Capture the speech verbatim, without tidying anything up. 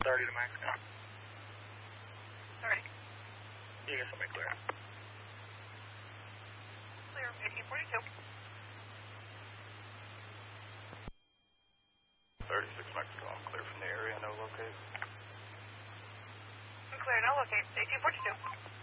thirty to Mexico. thirty. You get somebody clear. Clear, eighteen forty-two. thirty-six Mexico, I'm clear from the area, no locate. I'm clear, no locate, eighteen forty-two.